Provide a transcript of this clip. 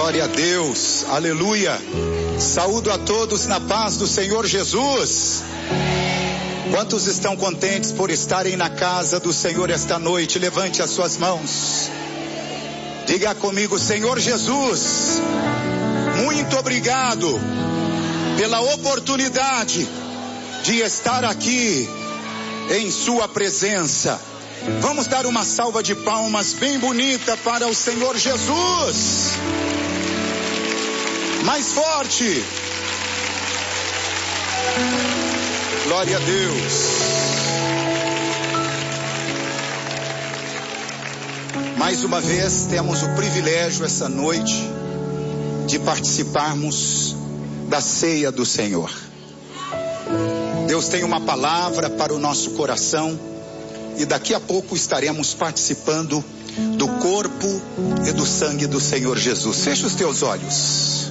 Glória a Deus, aleluia. Saúdo a todos na paz do Senhor Jesus. Quantos estão contentes por estarem na casa do Senhor esta noite? Levante as suas mãos. Diga comigo: Senhor Jesus, muito obrigado pela oportunidade de estar aqui em sua presença. Vamos dar uma salva de palmas bem bonita para o Senhor Jesus. Mais forte. Glória a Deus. Mais uma vez temos o privilégio essa noite de participarmos da ceia do Senhor. Deus tem uma palavra para o nosso coração e daqui a pouco estaremos participando do corpo e do sangue do Senhor Jesus. Fecha os teus olhos.